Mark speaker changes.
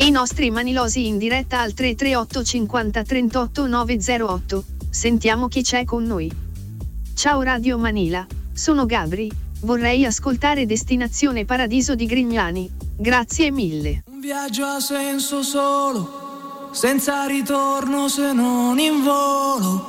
Speaker 1: I nostri manilosi in diretta al 338 50 38 908. Sentiamo chi c'è con noi. Ciao Radio Manila, sono Gabri, vorrei ascoltare Destinazione Paradiso di Grignani, grazie mille.
Speaker 2: Un viaggio ha senso solo, senza ritorno se non in volo.